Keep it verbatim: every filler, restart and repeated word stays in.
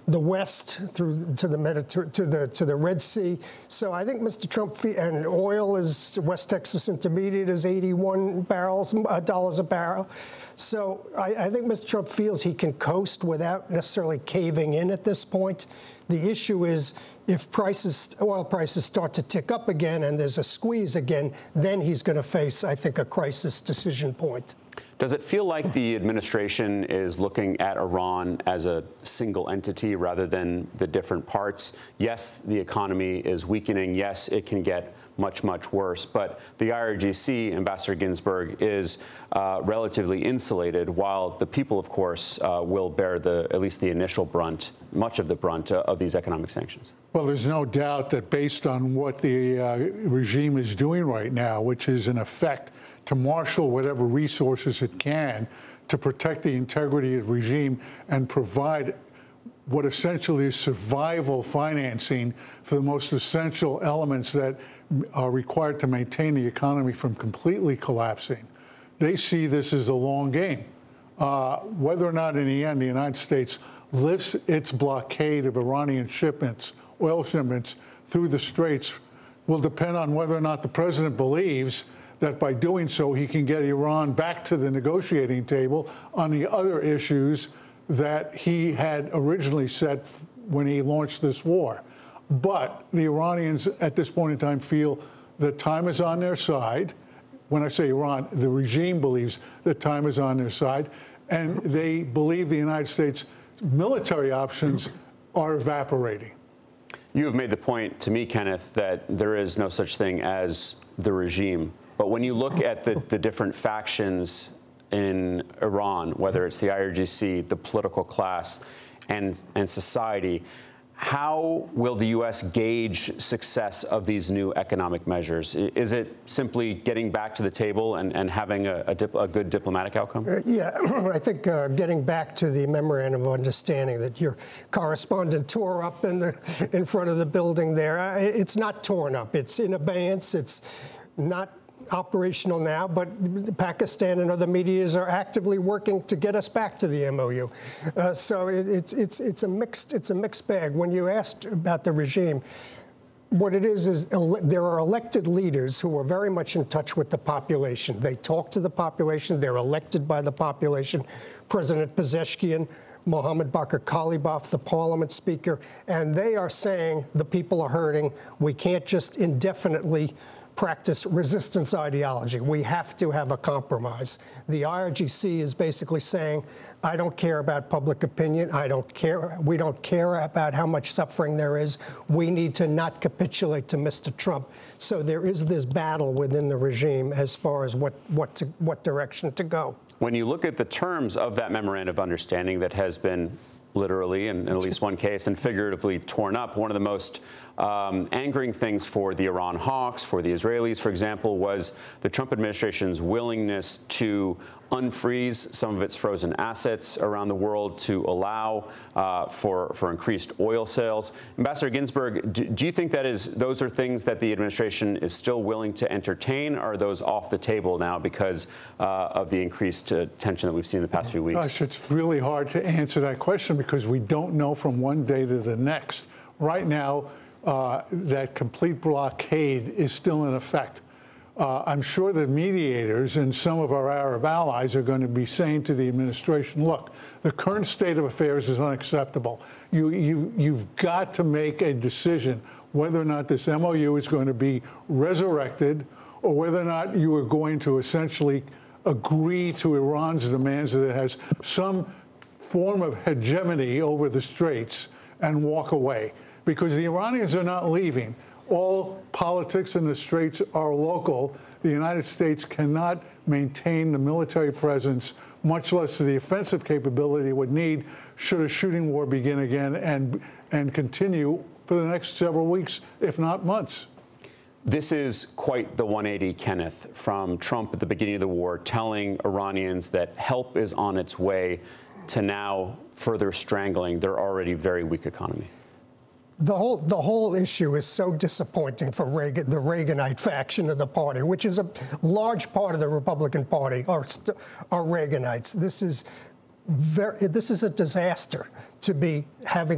the West through to the Mediter- to the to the Red Sea. So I think Mister Trump and oil is West Texas Intermediate is eighty-one barrels uh, dollars a barrel. So I, I think Mister Trump feels he can coast without necessarily caving in at this point. The issue is if prices, oil prices start to tick up again and there's a squeeze again, then he's going to face, I think, a crisis decision point. Does it feel like the administration is looking at Iran as a single entity rather than the different parts? Yes, the economy is weakening. Yes, it can get much, much worse. But the I R G C, Ambassador Ginsburg, is uh, relatively insulated, while the people, of course, uh, will bear the at least the initial brunt, much of the brunt uh, of these economic sanctions. Well, there's no doubt that based on what the uh, regime is doing right now, which is in effect to marshal whatever resources it can to protect the integrity of the regime and provide what essentially is survival financing for the most essential elements that are required to maintain the economy from completely collapsing. They see this as a long game. Uh, whether or not in the end the United States lifts its blockade of Iranian shipments, oil shipments through the Straits will depend on whether or not the president believes that by doing so he can get Iran back to the negotiating table on the other issues that he had originally set when he launched this war. But the Iranians at this point in time feel that time is on their side. When I say Iran, the regime believes that time is on their side, and they believe the United States military options are evaporating. You have made the point to me, Kenneth, that there is no such thing as the regime. But when you look at the, the different factions in Iran, whether it's the I R G C, the political class, and, and society, how will the U S gauge success of these new economic measures? Is it simply getting back to the table and, and having a, a, dip, a good diplomatic outcome? Uh, yeah, I think uh, getting back to the memorandum of understanding that your correspondent tore up in, the, in front of the building there, uh, it's not torn up. It's in abeyance. It's not operational now, but Pakistan and other medias are actively working to get us back to the M O U. Uh, so it, it's it's it's a mixed it's a mixed bag. When you asked about the regime, what it is is ele- there are elected leaders who are very much in touch with the population. They talk to the population. They're elected by the population. President Pezeshkian, Mohammad Bakr Kalibaf, the parliament speaker, and they are saying the people are hurting. We can't just indefinitely practice resistance ideology. We have to have a compromise. The I R G C is basically saying, I don't care about public opinion. I don't care. We don't care about how much suffering there is. We need to not capitulate to Mister Trump. So there is this battle within the regime as far as what, what, to, what direction to go. When you look at the terms of that memorandum of understanding that has been literally, in at least one case, and figuratively torn up, one of the most um, angering things for the Iran hawks, for the Israelis, for example, was the Trump administration's willingness to unfreeze some of its frozen assets around the world to allow uh, for, for increased oil sales. Ambassador Ginsburg, do, do you think that is those are things that the administration is still willing to entertain, or are those off the table now because uh, of the increased uh, tension that we've seen in the past few weeks? Gosh, it's really hard to answer that question because we don't know from one day to the next. Right now, uh, that complete blockade is still in effect. Uh, I'm sure that mediators and some of our Arab allies are going to be saying to the administration, look, the current state of affairs is unacceptable. You, you, you've got to make a decision whether or not this M O U is going to be resurrected or whether or not you are going to essentially agree to Iran's demands that it has some form of hegemony over the Straits and walk away. Because the Iranians are not leaving. All politics in the Straits are local. The United States cannot maintain the military presence, much less the offensive capability it would need should a shooting war begin again and, and continue for the next several weeks, if not months. This is quite the one eighty, Kenneth, from Trump at the beginning of the war, telling Iranians that help is on its way, to now further strangling their already very weak economy. The whole the whole issue is so disappointing for Reagan, the Reaganite faction of the party, which is a large part of the Republican Party, are, are Reaganites. This is very, this is a disaster to be having